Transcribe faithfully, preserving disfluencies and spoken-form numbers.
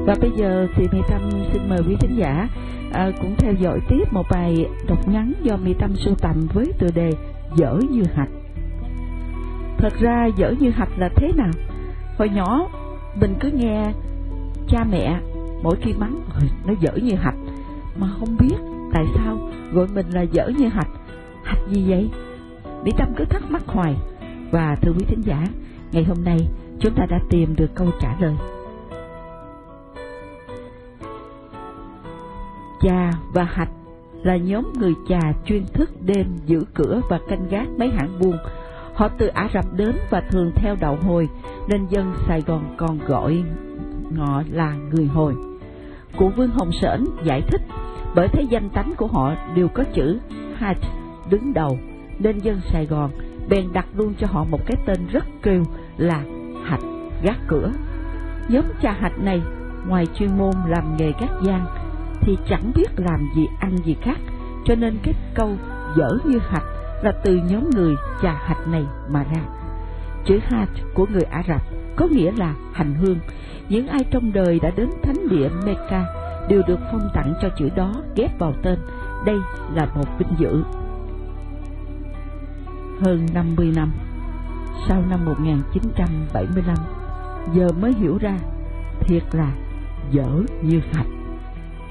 Và bây giờ thì Mỹ Tâm xin mời quý khán giả à, cũng theo dõi tiếp một bài đọc ngắn do Mỹ Tâm sưu tầm với tựa đề Dở Như Hạch. Thật ra dở như hạch là thế nào? Hồi nhỏ mình cứ nghe cha mẹ mỗi khi mắng nó dở như hạch, mà không biết tại sao gọi mình là dở như hạch. Hạch gì vậy? Mỹ Tâm cứ thắc mắc hoài. Và thưa quý thính giả, ngày hôm nay chúng ta đã tìm được câu trả lời. Chà và Hạch là nhóm người Chà chuyên thức đêm giữ cửa và canh gác mấy hãng buôn. Họ từ Ả Rập đến và thường theo đạo Hồi, nên dân Sài Gòn còn gọi họ là người Hồi. Cụ Vương Hồng Sởn giải thích, bởi thế danh tánh của họ đều có chữ Hạch đứng đầu, nên dân Sài Gòn bèn đặt luôn cho họ một cái tên rất kêu là Hạch gác cửa. Nhóm Chà Hạch này ngoài chuyên môn làm nghề gác gian thì chẳng biết làm gì ăn gì khác, cho nên cái câu dở như hạch là từ nhóm người Chà Hạch này mà ra. Chữ Hajj của người Ả Rập có nghĩa là hành hương. Những ai trong đời đã đến thánh địa Mecca đều được phong tặng cho chữ đó ghép vào tên. Đây là một vinh dự. Hơn năm mươi năm sau năm một nghìn chín trăm bảy mươi lăm, giờ mới hiểu ra thiệt là dở như hạch.